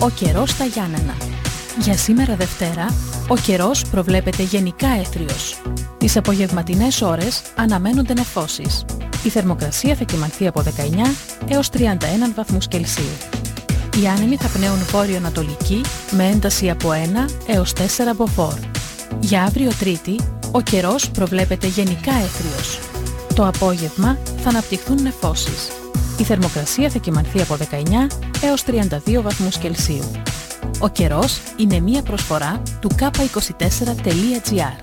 Ο καιρός στα Γιάννενα. Για σήμερα Δευτέρα, ο καιρός προβλέπεται γενικά έθριος. Τις απογευματινές ώρες αναμένονται νεφώσεις. Η θερμοκρασία θα κυμανθεί από 19 έως 31 βαθμούς Κελσίου. Οι άνεμοι θα πνέουν βόρειο-ανατολική με ένταση από 1 έως 4 μποφόρ. Για αύριο Τρίτη, ο καιρός προβλέπεται γενικά έθριος. Το απόγευμα θα αναπτυχθούν νεφώσεις. Η θερμοκρασία θα κυμανθεί από 19 έως 32 βαθμούς Κελσίου. Ο καιρός είναι μία προσφορά του k24.gr.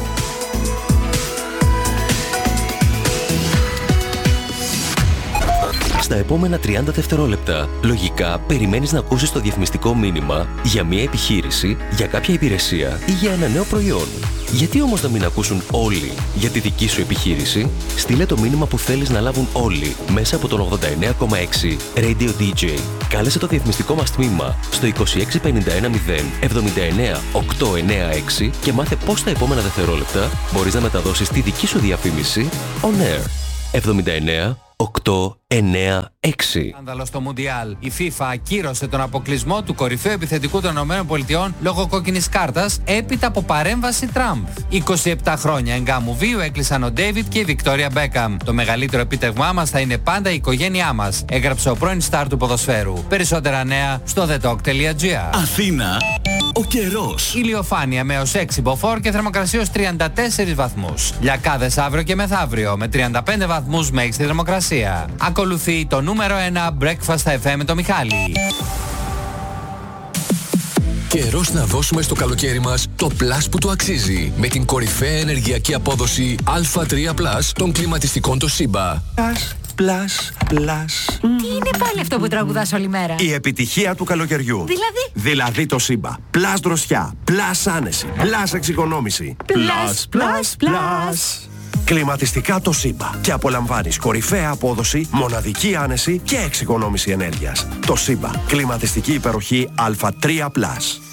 Στα επόμενα 30 δευτερόλεπτα, λογικά περιμένεις να ακούσεις το διαφημιστικό μήνυμα για μια επιχείρηση, για κάποια υπηρεσία ή για ένα νέο προϊόν. Γιατί όμως να μην ακούσουν όλοι για τη δική σου επιχείρηση? Στείλε το μήνυμα που θέλεις να λάβουν όλοι μέσα από τον 89,6 Radio DJ. Κάλεσε το διαφημιστικό μας τμήμα στο 26510 79 896 και μάθε πώς τα επόμενα δευτερόλεπτα μπορείς να μεταδώσεις τη δική σου διαφήμιση on air. 79 896. Σκάνδαλο στο Μουντιάλ. Η FIFA ακύρωσε τον αποκλεισμό του κορυφαίου επιθετικού των ΗΠΑ λόγω κόκκινης κάρτας έπειτα από παρέμβαση Τραμπ. 27 χρόνια εγκάμου βίου έκλεισαν ο Ντέιβιτ και η Βικτόρια Μπέκαμ. Το μεγαλύτερο επίτευγμά μας θα είναι πάντα η οικογένειά μας, έγραψε ο πρώην στάρ του ποδοσφαίρου. Περισσότερα νέα στο thetalk.gr. Αθήνα, ο καιρός. Ηλιοφάνεια με ως 6 μποφόρ και θερμοκρασία ως 34 βαθμούς. Λιακάδες αύριο και μεθαύριο με 35 βαθμούς μέγιστη θερμοκρασία. Ακολουθεί το νούμερο 1 Breakfast FM με το Μιχάλη. Καιρός να δώσουμε στο καλοκαίρι μας το πλάς που του αξίζει με την κορυφαία ενεργειακή απόδοση Α3+ των κλιματιστικών Toshiba. Πλάς. Τι είναι πάλι αυτό που τραγουδάς όλη μέρα? Η επιτυχία του καλοκαιριού. Δηλαδή το Toshiba. Πλάς δροσιά, πλάς άνεση, πλάς εξοικονόμηση. Πλάς. Κλιματιστικά Toshiba. Και απολαμβάνεις κορυφαία απόδοση, μοναδική άνεση και εξοικονόμηση ενέργειας. Toshiba. Κλιματιστική υπεροχή Α3+.